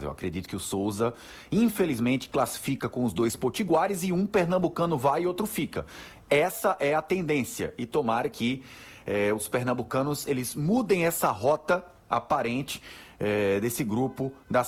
Eu acredito que o Souza, infelizmente, classifica com os 2 potiguares e um pernambucano vai e outro fica. Essa é a tendência e tomara que os pernambucanos eles mudem essa rota aparente desse grupo da